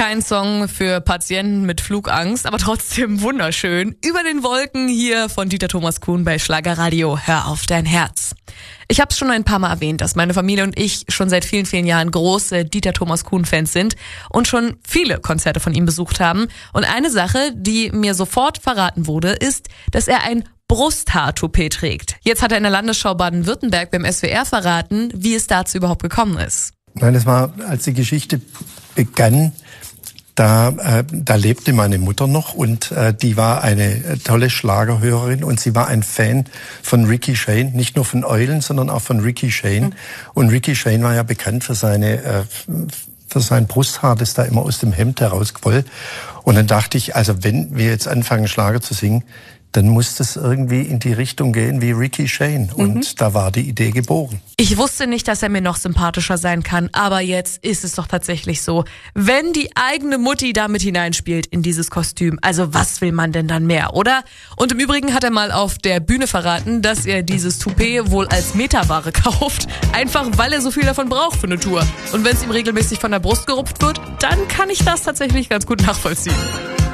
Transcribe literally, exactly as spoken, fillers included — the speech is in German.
Kein Song für Patienten mit Flugangst, aber trotzdem wunderschön. Über den Wolken hier von Dieter Thomas Kuhn bei Schlagerradio. Hör auf dein Herz. Ich habe es schon ein paar Mal erwähnt, dass meine Familie und ich schon seit vielen, vielen Jahren große Dieter Thomas Kuhn-Fans sind und schon viele Konzerte von ihm besucht haben. Und eine Sache, die mir sofort verraten wurde, ist, dass er ein Brusthaar-Toupet trägt. Jetzt hat er in der Landesschau Baden-Württemberg beim S W R verraten, wie es dazu überhaupt gekommen ist. Nein, das war, als die Geschichte begann, da, äh, da lebte meine Mutter noch und äh, die war eine tolle Schlagerhörerin und sie war ein Fan von Ricky Shane, nicht nur von Eulen, sondern auch von Ricky Shane. Mhm. Und Ricky Shane war ja bekannt für seine äh, für sein Brusthaar, das da immer aus dem Hemd herausquoll. Und dann dachte ich, also wenn wir jetzt anfangen Schlager zu singen, dann muss das irgendwie in die Richtung gehen wie Ricky Shane. Und mhm. da war die Idee geboren. Ich wusste nicht, dass er mir noch sympathischer sein kann, aber jetzt ist es doch tatsächlich so. Wenn die eigene Mutti da mit hineinspielt in dieses Kostüm, also was will man denn dann mehr, oder? Und im Übrigen hat er mal auf der Bühne verraten, dass er dieses Toupet wohl als Metaware kauft, einfach weil er so viel davon braucht für eine Tour. Und wenn es ihm regelmäßig von der Brust gerupft wird, dann kann ich das tatsächlich ganz gut nachvollziehen.